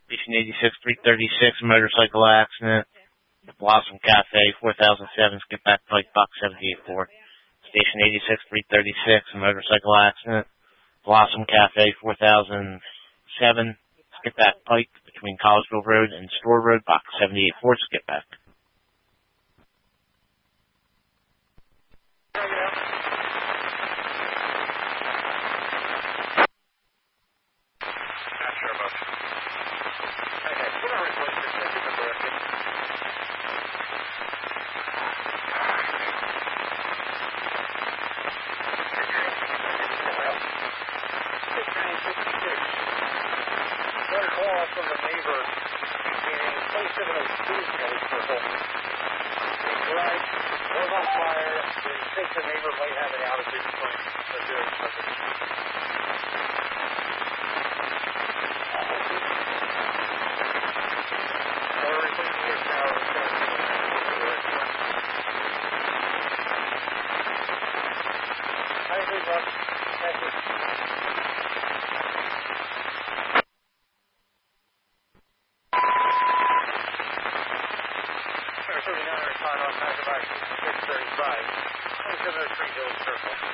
Station 86, 336, motorcycle accident. Blossom Cafe, 4007, skip back Pike, box 784. Station 86, 336, motorcycle accident. Blossom Cafe, 4007, skip back Pike, between Collegeville Road and Store Road, box 784, skip back. From the neighbor indicating 2702 Kelly Circle. Right, was on fire. They think the neighbor might have an outage at the point. So doing something. Thank you. On back of action 635, 2703 Hill Circle.